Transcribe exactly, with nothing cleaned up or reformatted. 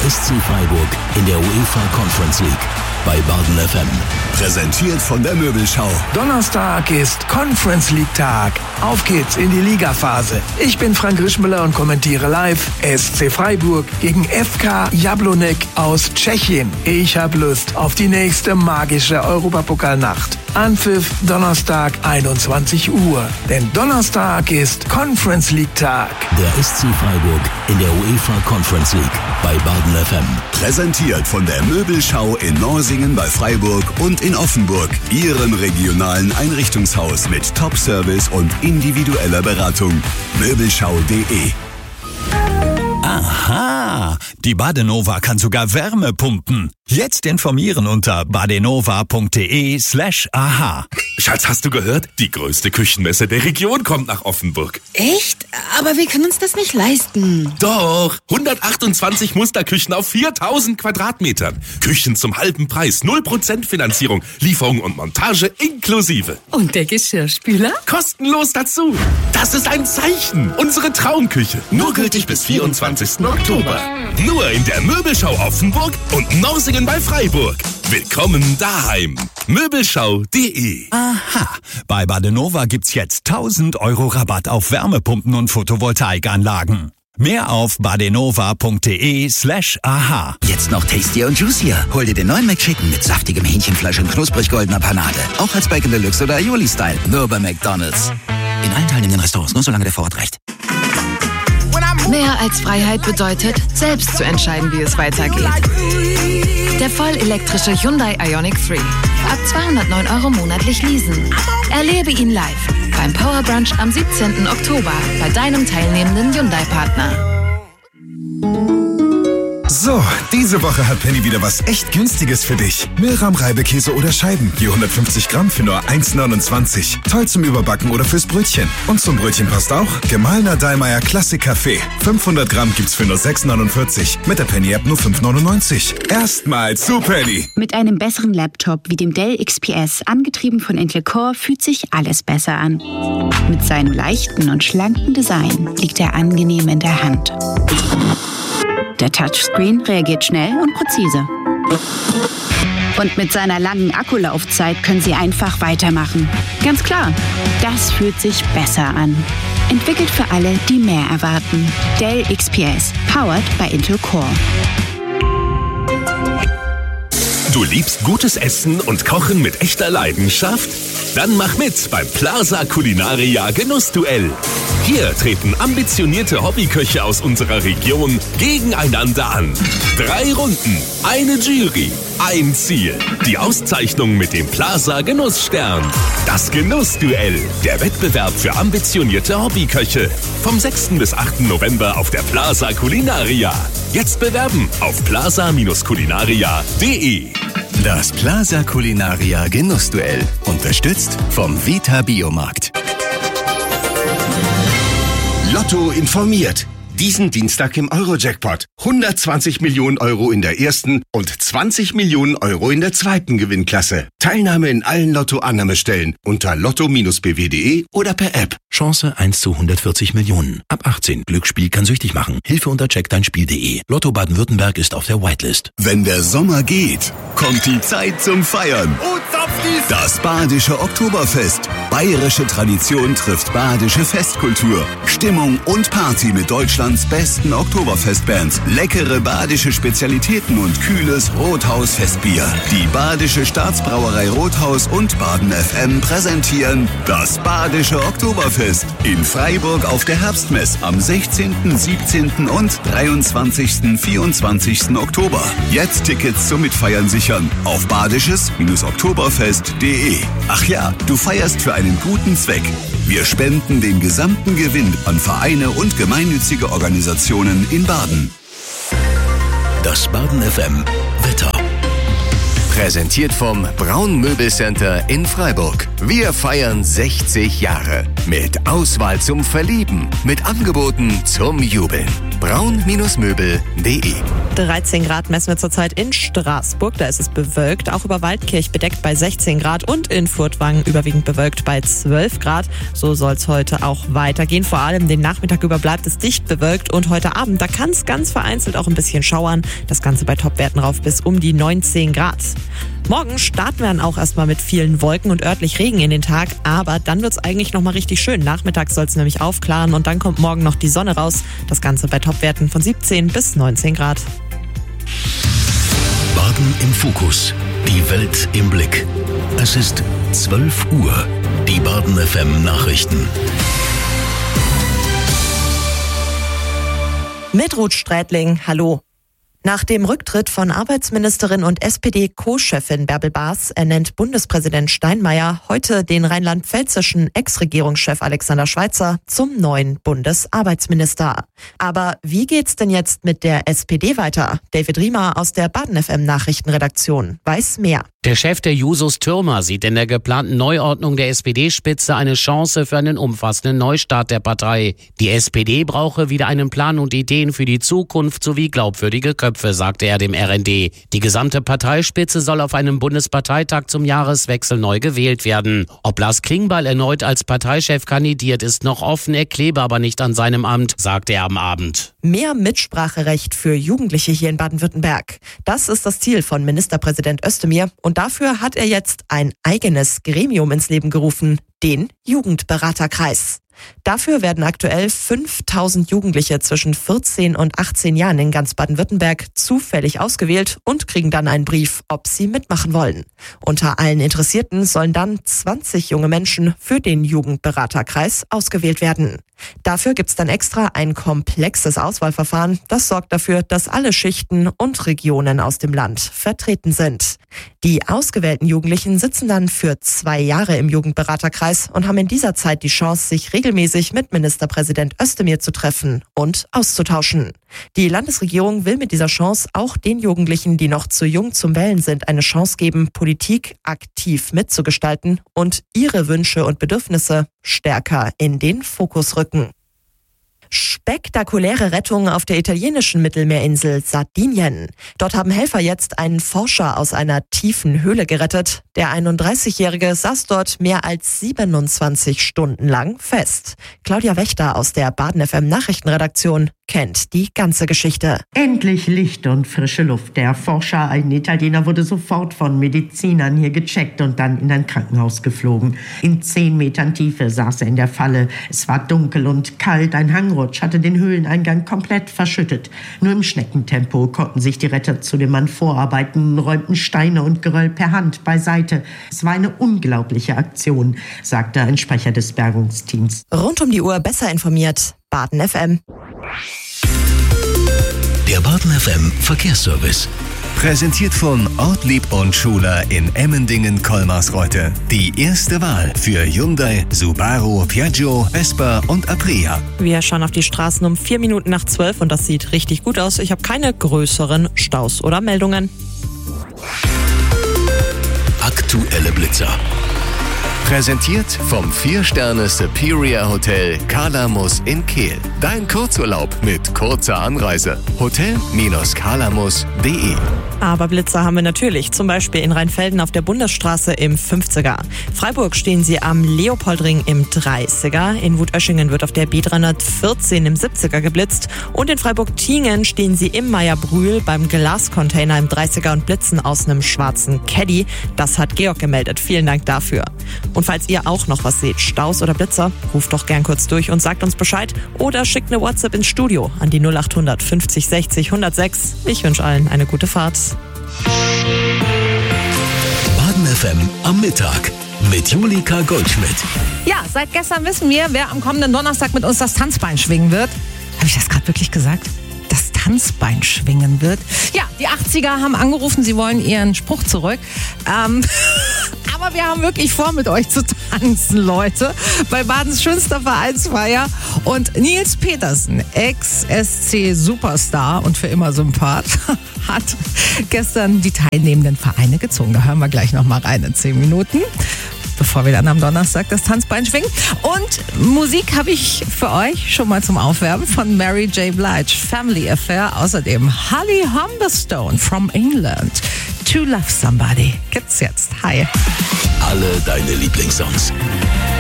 S C Freiburg in der UEFA Conference League bei Baden F M. Präsentiert von der Möbelschau. Donnerstag ist Conference League Tag. Auf geht's in die Ligaphase. Ich bin Frank Rischmüller und kommentiere live S C Freiburg gegen F K Jablonek aus Tschechien. Ich hab Lust auf die nächste magische Europapokalnacht. Anpfiff Donnerstag einundzwanzig Uhr. Denn Donnerstag ist Conference League Tag. Der S C Freiburg in der UEFA Conference League bei Baden F M. Präsentiert von der Möbelschau in Norsingen bei Freiburg und in Offenburg. Ihrem regionalen Einrichtungshaus mit Top-Service und individueller Beratung. Möbelschau punkt de. Aha, die Badenova kann sogar Wärme pumpen. Jetzt informieren unter badenova.de slash aha. Schatz, hast du gehört? Die größte Küchenmesse der Region kommt nach Offenburg. Echt? Aber wir können uns das nicht leisten. Doch, hundertachtundzwanzig Musterküchen auf viertausend Quadratmetern. Küchen zum halben Preis, null Prozent Finanzierung, Lieferung und Montage inklusive. Und der Geschirrspüler? Kostenlos dazu. Das ist ein Zeichen. Unsere Traumküche. Nur gültig bis vierundzwanzigsten Oktober. Nur in der Möbelschau Offenburg und Norsingen bei Freiburg. Willkommen daheim. Möbelschau punkt de. Aha, bei Badenova gibt's jetzt tausend Euro Rabatt auf Wärmepumpen und Photovoltaikanlagen. Mehr auf badenova.de slash aha. Jetzt noch tastier und juicier. Hol dir den neuen McChicken mit saftigem Hähnchenfleisch und knusprig goldener Panade. Auch als Bacon Deluxe oder Aioli-Style. Nur bei McDonald's. In allen teilnehmenden Restaurants, nur solange der Vorrat reicht. Mehr als Freiheit bedeutet, selbst zu entscheiden, wie es weitergeht. Der vollelektrische Hyundai Ioniq drei. Ab zweihundertneun Euro monatlich leasen. Erlebe ihn live beim Power Brunch am siebzehnten Oktober bei deinem teilnehmenden Hyundai-Partner. So, diese Woche hat Penny wieder was echt Günstiges für dich. Milram Reibekäse oder Scheiben, je hundertfünfzig Gramm für nur eins neunundzwanzig. Toll zum Überbacken oder fürs Brötchen. Und zum Brötchen passt auch gemahlener Dallmayr Klassik Kaffee. fünfhundert Gramm gibt's für nur sechs neunundvierzig. Mit der Penny-App nur fünf neunundneunzig. Erstmals zu Penny. Mit einem besseren Laptop wie dem Dell X P S, angetrieben von Intel Core, fühlt sich alles besser an. Mit seinem leichten und schlanken Design liegt er angenehm in der Hand. Der Touchscreen reagiert schnell und präzise. Und mit seiner langen Akkulaufzeit können Sie einfach weitermachen. Ganz klar, das fühlt sich besser an. Entwickelt für alle, die mehr erwarten. Dell X P S, powered by Intel Core. Du liebst gutes Essen und Kochen mit echter Leidenschaft? Dann mach mit beim Plaza Culinaria Genussduell. Hier treten ambitionierte Hobbyköche aus unserer Region gegeneinander an. Drei Runden, eine Jury, ein Ziel. Die Auszeichnung mit dem Plaza Genussstern. Das Genussduell, der Wettbewerb für ambitionierte Hobbyköche. Vom sechsten bis achten November auf der Plaza Culinaria. Jetzt bewerben auf plaza Culinaria punkt de. Das Plaza Culinaria Genussduell. Unterstützt vom Vita Biomarkt. Lotto informiert. Diesen Dienstag im Euro-Jackpot. hundertzwanzig Millionen Euro in der ersten und zwanzig Millionen Euro in der zweiten Gewinnklasse. Teilnahme in allen Lotto-Annahmestellen unter lotto Bindestrich b w punkt de oder per App. Chance eins zu hundertvierzig Millionen. Ab achtzehn. Glücksspiel kann süchtig machen. Hilfe unter check dein spiel punkt de. Lotto Baden-Württemberg ist auf der Whitelist. Wenn der Sommer geht, kommt die Zeit zum Feiern. Das Badische Oktoberfest. Bayerische Tradition trifft badische Festkultur. Stimmung und Party mit Deutschlands besten Oktoberfestbands. Leckere badische Spezialitäten und kühles Rothaus-Festbier. Die Badische Staatsbrauerei Rothaus und Baden F M präsentieren das Badische Oktoberfest in Freiburg auf der Herbstmess am sechzehnten, siebzehnten und dreiundzwanzigsten, vierundzwanzigsten Oktober. Jetzt Tickets zum Mitfeiern sichern auf badisches Oktoberfest punkt de. Ach ja, du feierst für einen guten Zweck. Wir spenden den gesamten Gewinn an Vereine und gemeinnützige Organisationen in Baden. Das Baden F M Wetter. Präsentiert vom Braun Möbelcenter in Freiburg. Wir feiern sechzig Jahre. Mit Auswahl zum Verlieben. Mit Angeboten zum Jubeln. braun Möbel punkt de dreizehn Grad messen wir zurzeit in Straßburg, da ist es bewölkt. Auch über Waldkirch bedeckt bei sechzehn Grad und in Furtwangen überwiegend bewölkt bei zwölf Grad. So soll es heute auch weitergehen. Vor allem den Nachmittag über bleibt es dicht bewölkt und heute Abend, da kann es ganz vereinzelt auch ein bisschen schauern. Das Ganze bei Topwerten rauf bis um die neunzehn Grad. Morgen starten wir dann auch erstmal mit vielen Wolken und örtlich Regen in den Tag, aber dann wird es eigentlich nochmal richtig schön. Nachmittags soll es nämlich aufklaren und dann kommt morgen noch die Sonne raus. Das Ganze bei Topwerten von siebzehn bis neunzehn Grad. Baden im Fokus. Die Welt im Blick. Es ist zwölf Uhr. Die Baden F M Nachrichten. Mit Ruth Strätling, hallo. Nach dem Rücktritt von Arbeitsministerin und S P D-Co-Chefin Bärbel Baas ernennt Bundespräsident Steinmeier heute den rheinland-pfälzischen Ex-Regierungschef Alexander Schweitzer zum neuen Bundesarbeitsminister. Aber wie geht's denn jetzt mit der S P D weiter? David Riemer aus der Baden F M Nachrichtenredaktion weiß mehr. Der Chef der Jusos Thürmer sieht in der geplanten Neuordnung der S P D-Spitze eine Chance für einen umfassenden Neustart der Partei. Die S P D brauche wieder einen Plan und Ideen für die Zukunft sowie glaubwürdige Köpfe, sagte er dem R N D. Die gesamte Parteispitze soll auf einem Bundesparteitag zum Jahreswechsel neu gewählt werden. Ob Lars Klingbeil erneut als Parteichef kandidiert, ist noch offen, er klebe aber nicht an seinem Amt, sagte er am Abend. Mehr Mitspracherecht für Jugendliche hier in Baden-Württemberg. Das ist das Ziel von Ministerpräsident Özdemir und dafür hat er jetzt ein eigenes Gremium ins Leben gerufen, den Jugendberaterkreis. Dafür werden aktuell fünftausend Jugendliche zwischen vierzehn und achtzehn Jahren in ganz Baden-Württemberg zufällig ausgewählt und kriegen dann einen Brief, ob sie mitmachen wollen. Unter allen Interessierten sollen dann zwanzig junge Menschen für den Jugendberaterkreis ausgewählt werden. Dafür gibt's dann extra ein komplexes Auswahlverfahren. Das sorgt dafür, dass alle Schichten und Regionen aus dem Land vertreten sind. Die ausgewählten Jugendlichen sitzen dann für zwei Jahre im Jugendberaterkreis und haben in dieser Zeit die Chance, sich regelmäßig mit Ministerpräsident Özdemir zu treffen und auszutauschen. Die Landesregierung will mit dieser Chance auch den Jugendlichen, die noch zu jung zum Wählen sind, eine Chance geben, Politik aktiv mitzugestalten und ihre Wünsche und Bedürfnisse stärker in den Fokus rücken. Spektakuläre Rettung auf der italienischen Mittelmeerinsel Sardinien. Dort haben Helfer jetzt einen Forscher aus einer tiefen Höhle gerettet. Der einunddreißigjährige saß dort mehr als siebenundzwanzig Stunden lang fest. Claudia Wächter aus der Baden F M Nachrichtenredaktion kennt die ganze Geschichte. Endlich Licht und frische Luft. Der Forscher, ein Italiener, wurde sofort von Medizinern hier gecheckt und dann in ein Krankenhaus geflogen. In zehn Metern Tiefe saß er in der Falle. Es war dunkel und kalt. Ein Hangrutsch hatte den Höhleneingang komplett verschüttet. Nur im Schneckentempo konnten sich die Retter zu dem Mann vorarbeiten, räumten Steine und Geröll per Hand beiseite. Es war eine unglaubliche Aktion, sagte ein Sprecher des Bergungsteams. Rund um die Uhr besser informiert. Baden F M. Der Baden F M Verkehrsservice. Präsentiert von Ortlieb und Schuler in Emmendingen-Kolmarsreuth. Die erste Wahl für Hyundai, Subaru, Piaggio, Vespa und Aprilia. Wir schauen auf die Straßen um vier Minuten nach zwölf und das sieht richtig gut aus. Ich habe keine größeren Staus oder Meldungen. Aktuelle Blitzer. Präsentiert vom vier Sterne Superior Hotel Kalamus in Kehl. Dein Kurzurlaub mit kurzer Anreise. hotel Bindestrich kalamus punkt de. Aber Blitzer haben wir natürlich, zum Beispiel in Rheinfelden auf der Bundesstraße im fünfziger. Freiburg stehen sie am Leopoldring im dreißiger. In Wutöschingen wird auf der B dreihundertvierzehn im siebziger geblitzt. Und in Freiburg-Tiengen stehen sie im Meyer-Brühl beim Glascontainer im dreißiger und blitzen aus einem schwarzen Caddy. Das hat Georg gemeldet. Vielen Dank dafür. Und falls ihr auch noch was seht, Staus oder Blitzer, ruft doch gern kurz durch und sagt uns Bescheid oder schickt eine WhatsApp ins Studio an die null achthundert fünfzig sechzig hundertsechs. Ich wünsche allen eine gute Fahrt. Baden F M am Mittag mit Julika Goldschmidt. Ja, seit gestern wissen wir, wer am kommenden Donnerstag mit uns das Tanzbein schwingen wird. Habe ich das gerade wirklich gesagt? Das Tanzbein schwingen wird. Ja, die achtziger haben angerufen, sie wollen ihren Spruch zurück. Ähm, aber wir haben wirklich vor, mit euch zu tanzen, Leute. Bei Badens schönster Vereinsfeier. Und Nils Petersen, Ex-S C-Superstar und für immer Sympath, hat gestern die teilnehmenden Vereine gezogen. Da hören wir gleich noch mal rein in zehn Minuten. bevor wir dann am Donnerstag das Tanzbein schwingen. Und Musik habe ich für euch schon mal zum Aufwärmen von Mary J. Blige, Family Affair. Außerdem Holly Humberstone from England. To Love Somebody gibt's jetzt. Hi. Alle deine Lieblingssongs.